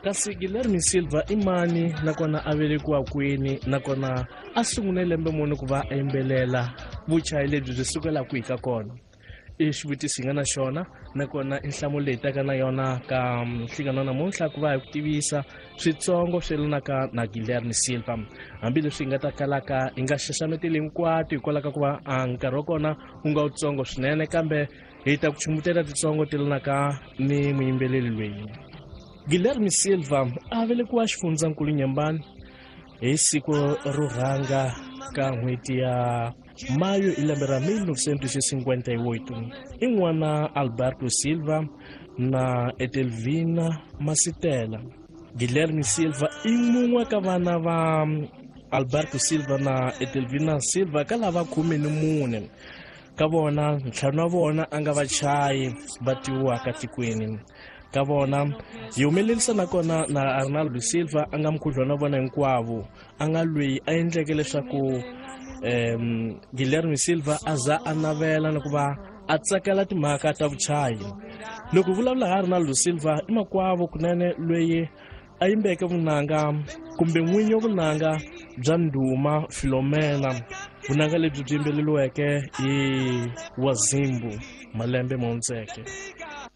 kasi Guilherme Silva imani nakona avelekiwa kwini nakona a sungule lembe muni ku va embelela vuchayi lebyi byi sukela kwihi ka kona i xivutiso nga na xona nakona inhlamulo leyi taka na yona ka nhlangano namuntlha ku va hi ku tivisa switsongo swi yelanaka na Guilherme Silva hambileswi hi nga ta kalaka hi nga xaxameteli hinkwato hikwalaho ka ku va nkarhi wa kona wu nga wutsongo swinene kambe hi ta ku chumutela titsongo ti yelanaka ni muyimbeleli loyi. Guilherme Silva a velekiwa xifundzankulu Nyembani hi siku ro rhanga ka n'hweti ya Mayo hi lembe ra 1958 i n'wana Alberto Silva na Etelvina Masitela. Guilherme Silva i mun'we ka vana va Alberto Silva na Etelvina Silva ka lava 14 ka vona ntlhanu wa vona a nga vachayi va tiwaka tikweni ka vona hi humelerisa nakona na Arnaldo Silva a nga mukhuhlwana wa vona hinkwavo a nga lweyi a endleke leswaku Guilherme Silva a za a navela na ku va a tsakela timhaka ta vuchayi. Loko vulavula Arnaldo Silva i makwavo kunene lweyi a yimbeke vunanga kumbe n'winyi wa vunanga bya ndhuma Philomena vunanga lebyi byi yimbeleliweke hi Wazimbu malembe montseke.